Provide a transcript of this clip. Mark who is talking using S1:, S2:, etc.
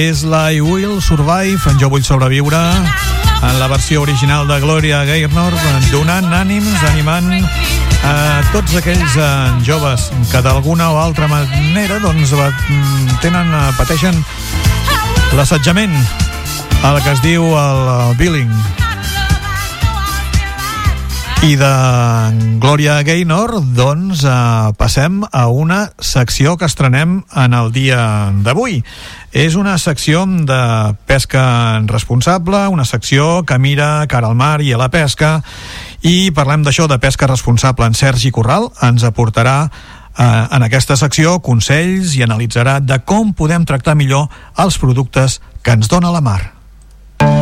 S1: és la I Will Survive, en Jo vull sobreviure, en la versió original de Gloria Gaynor, donant ànims, animant a tots aquells joves que d'alguna o altra manera doncs pateixen l'assetjament, el que es diu el bullying. I de Gloria Gaynor doncs passem a una secció que estrenem en el dia d'avui. És una secció de pesca responsable, una secció que mira cara al mar i a la pesca, i parlem d'això, de pesca responsable. En Sergi Corral ens aportarà en aquesta secció consells i analitzarà de com podem tractar millor els productes que ens dona la mar.